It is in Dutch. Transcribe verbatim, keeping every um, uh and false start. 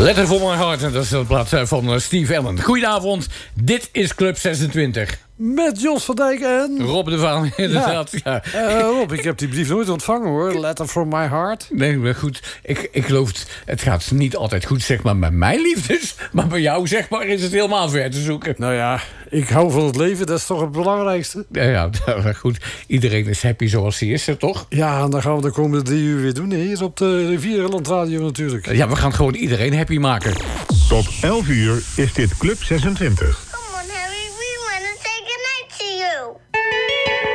Letter for my heart, en dat is de plaats van Steve Allen. Goedenavond, dit is Club zesentwintig. Met Jos van Dijk en... Rob de Vaan, inderdaad. Ja. Ja. Uh, Rob, ik heb die brief nooit ontvangen, hoor. Letter from my heart. Nee, maar goed. Ik, ik geloof, het, het gaat niet altijd goed, zeg maar, met mijn liefdes. Maar bij jou, zeg maar, is het helemaal ver te zoeken. Nou ja, ik hou van het leven. Dat is toch het belangrijkste? Ja, ja, goed. Iedereen is happy zoals hij is, toch? Ja, en dan gaan we de komende drie uur weer doen. Hier op de Rivierenland Radio natuurlijk. Ja, we gaan gewoon iedereen happy maken. Tot elf uur is dit Club zesentwintig.